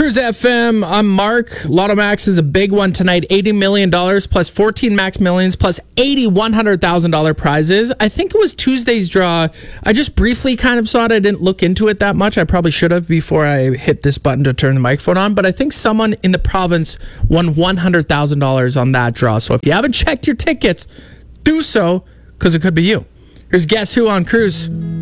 Cruise FM, I'm Mark. Lotto Max is a big one tonight. $80 million plus 14 Max Millions plus 80 $100,000 prizes. I think it was Tuesday's draw. I just briefly kind of saw it. I didn't look into it that much. I probably should have before I hit this button to turn the microphone on. But I think someone in the province won $100,000 on that draw. So if you haven't checked your tickets, do so, because it could be you. Here's Guess Who on Cruise.